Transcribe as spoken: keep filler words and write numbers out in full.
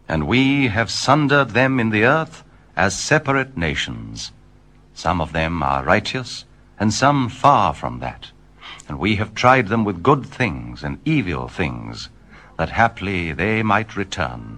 And we have sundered them in the earth as separate nations. Some of them are righteous, and some far from that. And we have tried them with good things and evil things, that haply they might return.